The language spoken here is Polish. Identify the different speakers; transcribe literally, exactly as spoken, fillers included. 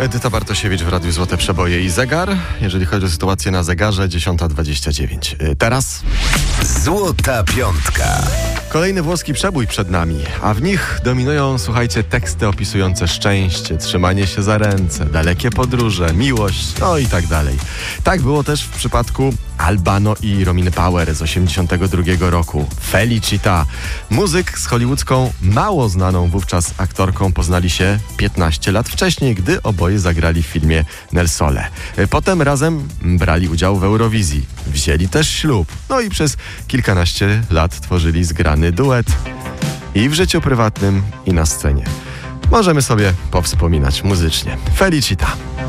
Speaker 1: Edyta Bartosiewicz w Radiu Złote Przeboje i zegar. Jeżeli chodzi o sytuację na zegarze, dziesiąta dwadzieścia dziewięć. Teraz
Speaker 2: Złota Piątka.
Speaker 1: kolejny włoski przebój przed nami, a w nich dominują, słuchajcie, teksty opisujące szczęście, trzymanie się za ręce, dalekie podróże, miłość, no i tak dalej. Tak było też w przypadku Albano i Rominy Power z osiemdziesiątego drugiego roku. Felicita. Muzyk z hollywoodzką, mało znaną wówczas aktorką poznali się piętnaście lat wcześniej, gdy oboje zagrali w filmie Nel Sole. Potem razem brali udział w Eurowizji. Wzięli też ślub. No i przez kilkanaście lat tworzyli zgrany duet. I w życiu prywatnym, i na scenie. Możemy sobie powspominać muzycznie. Felicita.